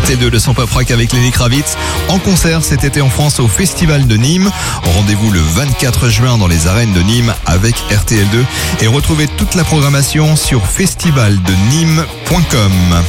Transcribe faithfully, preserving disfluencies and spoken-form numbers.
R T L deux, le son pop rock avec Lenny Kravitz en concert cet été en France au Festival de Nîmes. Rendez-vous le vingt-quatre juin dans les arènes de Nîmes avec R T L deux et retrouvez toute la programmation sur festival de nîmes point com.